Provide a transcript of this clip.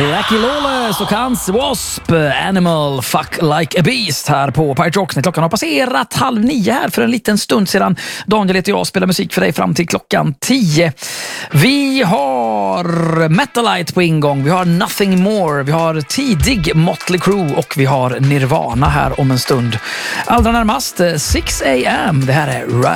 Lucky Lawless och hans Wasp, Animal Fuck Like a Beast här på Pirate Rock. När klockan har passerat 8:30 här för en liten stund sedan. Daniel heter jag, spelar musik för dig fram till klockan 10. Vi har Metalite på ingång, vi har Nothing More, vi har tidig Motley Crue och vi har Nirvana här om en stund. Allra närmast 6 AM, det här är